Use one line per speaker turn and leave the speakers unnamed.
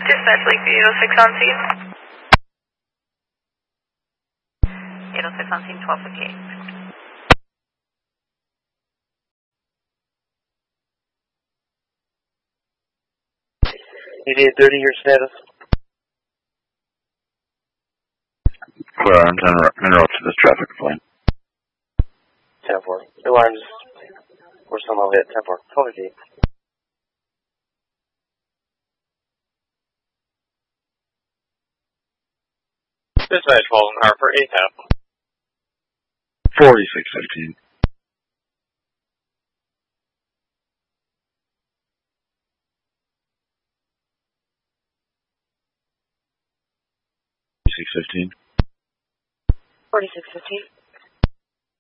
Dispatch Lakeview 806 on scene. 806 on scene, 1258.
EDA 30, your status?
Firearms interrupted this traffic flame.
10-4. Alarms, we're somehow hit. 10-4. 1258.
Dispatch Walden Harper, ATAP.
4615. $46.15.
4615.